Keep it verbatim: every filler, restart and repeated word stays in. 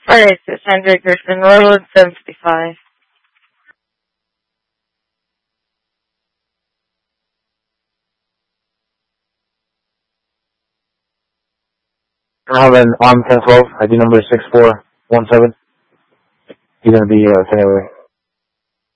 Alright, so Sandra Griffin, Road seventy-five. I have an arm ten twelve, I D number six four one seven. He's gonna be, uh, anyway.